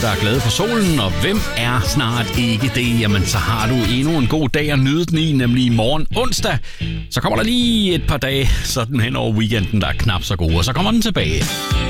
er glade for solen, og hvem er snart ikke det? Jamen, så har du endnu en god dag at nyde den i, nemlig i morgen onsdag. Så kommer der lige et par dage sådan hen over weekenden, der er knap så gode, og så kommer den tilbage.